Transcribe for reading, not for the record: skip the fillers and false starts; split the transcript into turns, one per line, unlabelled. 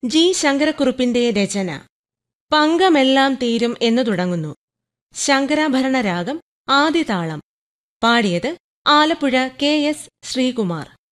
G ശങ്കരക്കുറുപ്പിന്റെ രചന. പങ്കമെല്ലാം തീരും എന്നു തുടങ്ങുന്നു. ശങ്കരാഭരണ രാഗം, ആദിതാളം. പാടിയത് ആലപ്പുഴ കെ.എസ്. ശ്രീകുമാർ.